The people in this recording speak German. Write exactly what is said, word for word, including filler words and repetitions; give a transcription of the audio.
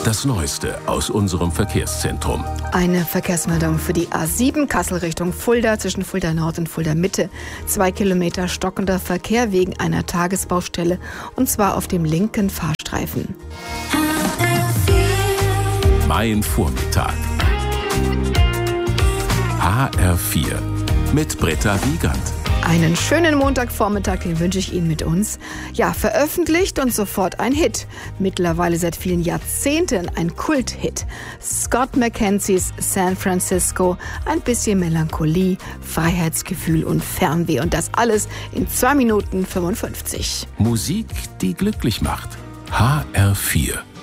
Das Neueste aus unserem Verkehrszentrum. Eine Verkehrsmeldung für die A sieben Kassel Richtung Fulda zwischen Fulda Nord und Fulda Mitte. Zwei Kilometer stockender Verkehr wegen einer Tagesbaustelle und zwar auf dem linken Fahrstreifen. Mein Vormittag. H R vier mit Britta Wiegand. Einen schönen Montagvormittag, den wünsche ich Ihnen mit uns. Ja, veröffentlicht und sofort ein Hit. Mittlerweile seit vielen Jahrzehnten ein Kult-Hit. Scott McKenzies San Francisco. Ein bisschen Melancholie, Freiheitsgefühl und Fernweh. Und das alles in zwei Minuten fünfundfünfzig. Musik, die glücklich macht. H R vier.